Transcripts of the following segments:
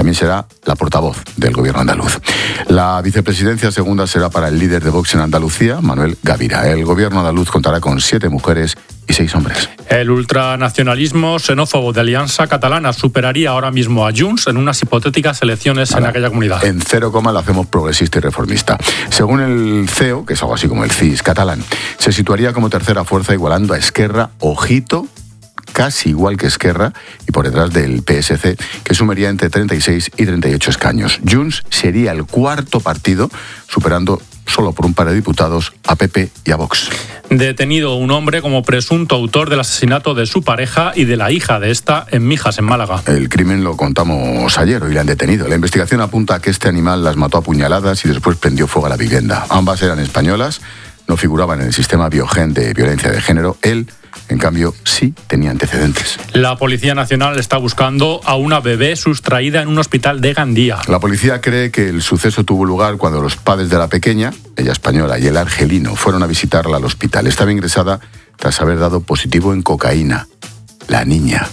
También será la portavoz del gobierno andaluz. La vicepresidencia segunda será para el líder de Vox en Andalucía, Manuel Gavira. El gobierno andaluz contará con 7 mujeres y 6 hombres. El ultranacionalismo xenófobo de Alianza Catalana superaría ahora mismo a Junts en unas hipotéticas elecciones en aquella comunidad. En 0, lo hacemos progresista y reformista. Según el CEO, que es algo así como el CIS catalán, se situaría como tercera fuerza igualando a Esquerra, ojito, casi igual que Esquerra, y por detrás del PSC, que sumaría entre 36 y 38 escaños. Junts sería el cuarto partido, superando solo por un par de diputados a PP y a Vox. Detenido un hombre como presunto autor del asesinato de su pareja y de la hija de esta en Mijas, en Málaga. El crimen lo contamos ayer, hoy le han detenido. La investigación apunta a que este animal las mató a puñaladas y después prendió fuego a la vivienda. Ambas eran españolas, no figuraban en el sistema Biogen de violencia de género. Él, en cambio, sí tenía antecedentes. La Policía Nacional está buscando a una bebé sustraída en un hospital de Gandía. La policía cree que el suceso tuvo lugar cuando los padres de la pequeña, ella española, y el argelino fueron a visitarla al hospital. Estaba ingresada tras haber dado positivo en cocaína. La niña.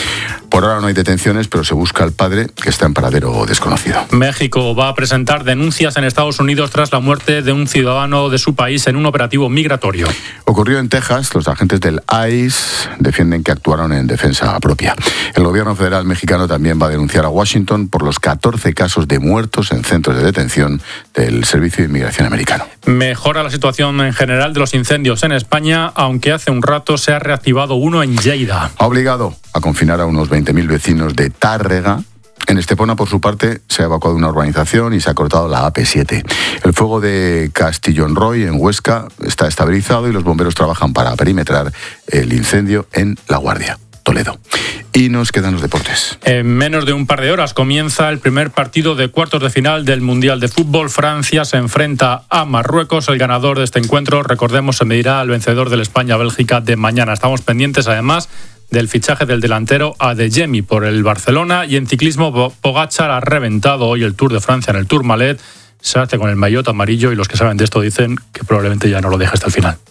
Por ahora no hay detenciones, pero se busca al padre, que está en paradero desconocido. México va a presentar denuncias en Estados Unidos tras la muerte de un ciudadano de su país en un operativo migratorio. Ocurrió en Texas. Los agentes del ICE defienden que actuaron en defensa propia. El gobierno federal mexicano también va a denunciar a Washington por los 14 casos de muertos en centros de detención del Servicio de Inmigración americano. Mejora la situación en general de los incendios en España, aunque hace un rato se ha reactivado uno en Lleida. Ha obligado a confinar a unos 20.000 vecinos de Tárrega. En Estepona, por su parte, se ha evacuado una urbanización y se ha cortado la AP7. El fuego de Castillonroy, en Huesca, está estabilizado y los bomberos trabajan para perimetrar el incendio en La Guardia, Toledo. Y nos quedan los deportes. En menos de un par de horas comienza el primer partido de cuartos de final del Mundial de Fútbol. Francia se enfrenta a Marruecos. El ganador de este encuentro, recordemos, se medirá al vencedor del España-Bélgica de mañana. Estamos pendientes, además, del fichaje del delantero Adeyemi por el Barcelona. Y en ciclismo, Pogačar ha reventado hoy el Tour de Francia en el Tourmalet. Se hace con el maillot amarillo y los que saben de esto dicen que probablemente ya no lo deje hasta el final.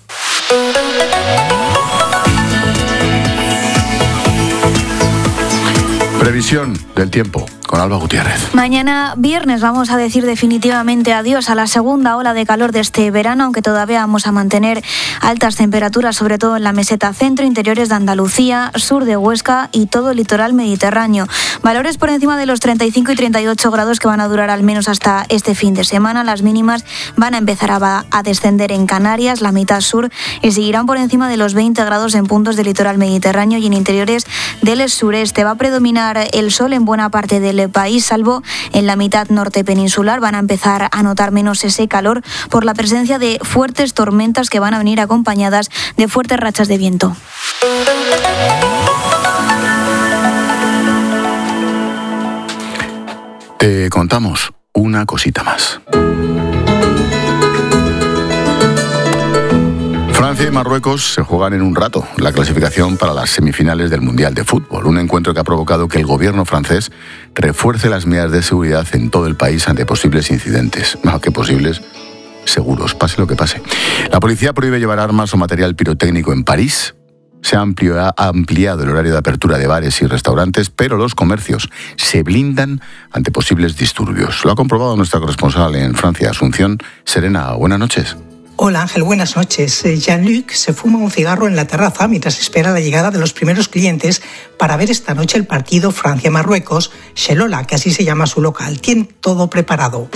Previsión del tiempo con Alba Gutiérrez. Mañana viernes vamos a decir definitivamente adiós a la segunda ola de calor de este verano, aunque todavía vamos a mantener altas temperaturas, sobre todo en la meseta centro, interiores de Andalucía, sur de Huesca y todo el litoral mediterráneo. Valores por encima de los 35 y 38 grados que van a durar al menos hasta este fin de semana. Las mínimas van a empezar a descender en Canarias, la mitad sur, y seguirán por encima de los 20 grados en puntos del litoral mediterráneo y en interiores del sureste. Va a predominar el sol en buena parte del país, salvo en la mitad norte peninsular. Van a empezar a notar menos ese calor por la presencia de fuertes tormentas que van a venir acompañadas de fuertes rachas de viento. Te contamos una cosita más. Francia y Marruecos se juegan en un rato la clasificación para las semifinales del Mundial de Fútbol, un encuentro que ha provocado que el gobierno francés refuerce las medidas de seguridad en todo el país ante posibles incidentes. No, que posibles, seguros, pase lo que pase. La policía prohíbe llevar armas o material pirotécnico en París. Se ha ampliado el horario de apertura de bares y restaurantes, pero los comercios se blindan ante posibles disturbios. Lo ha comprobado nuestra corresponsal en Francia, Asunción. Serena, buenas noches. Hola Ángel, buenas noches. Jean-Luc se fuma un cigarro en la terraza mientras espera la llegada de los primeros clientes para ver esta noche el partido Francia-Marruecos. Shelola, que así se llama su local, tiene todo preparado.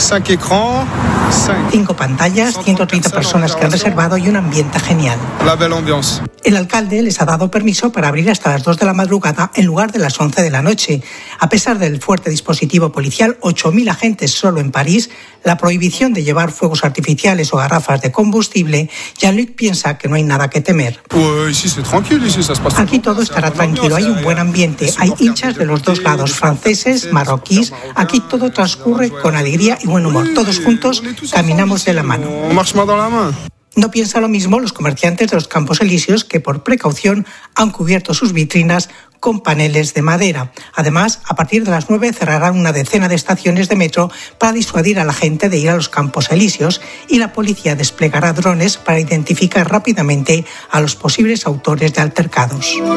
5 pantallas, 130 personas que han reservado y un ambiente genial. El alcalde les ha dado permiso para abrir hasta las 2 de la madrugada en lugar de las 11 de la noche. A pesar del fuerte dispositivo policial, 8.000 agentes solo en París, la prohibición de llevar fuegos artificiales o garrafas de combustible, Jean-Luc piensa que no hay nada que temer. Aquí todo estará tranquilo, hay un buen ambiente, hay hinchas de los dos lados, franceses, marroquíes, aquí todo transcurre con alegría y buen humor. Todos juntos caminamos de la mano. No piensa lo mismo los comerciantes de los Campos Elíseos, que por precaución han cubierto sus vitrinas con paneles de madera. Además, a partir de las 9 cerrarán una decena de estaciones de metro para disuadir a la gente de ir a los Campos Elíseos, y la policía desplegará drones para identificar rápidamente a los posibles autores de altercados.